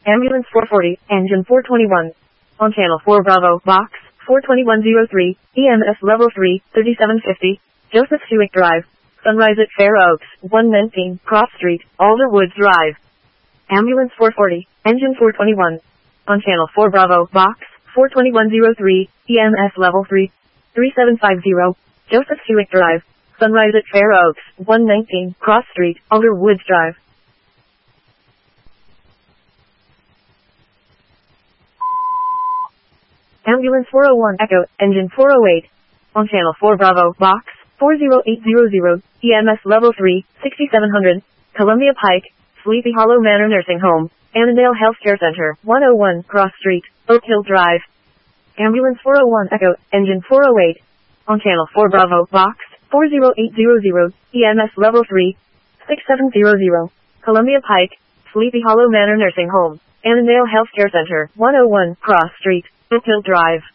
Ambulance 440, engine 421. On channel 4 Bravo, box 42103, EMS level 3, 3750, Joseph Hewitt Drive, Sunrise at Fair Oaks, 119, Cross Street, Alderwoods Drive. Ambulance 440, engine 421. On channel 4 Bravo, box 42103, EMS level 3, 3750, Joseph Hewitt Drive, Sunrise at Fair Oaks, 119, Cross Street, Alderwoods Drive. Ambulance 401 Echo, engine 408. On channel 4 Bravo, box 40800, EMS level 3, 6700, Columbia Pike, Sleepy Hollow Manor Nursing Home, Annandale Healthcare Center, 101, Cross Street, Oak Hill Drive. Ambulance 401 Echo, engine 408. On channel 4 Bravo, box 40800, EMS level 3, 6700, Columbia Pike, Sleepy Hollow Manor Nursing Home, Annandale Healthcare Center, 101, Cross Street, Oak Hill Drive.